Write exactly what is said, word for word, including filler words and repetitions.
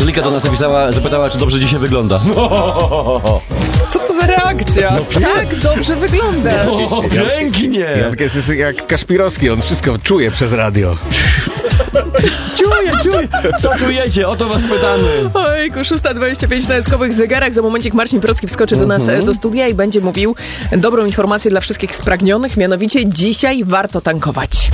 Angolika do nas napisała, zapytała, czy dobrze dzisiaj wygląda. Co to za reakcja? Tak, dobrze wyglądasz. O, pięknie! Janek jest jak Kaszpirowski, on wszystko czuje przez radio. Czuję, czuję. Co czujecie? O to was pytamy. Ojku, szósta dwadzieścia pięć na skowych zegarach. Za momencik Marcin Procki wskoczy do nas mm-hmm. do studia i będzie mówił dobrą informację dla wszystkich spragnionych, mianowicie dzisiaj warto tankować.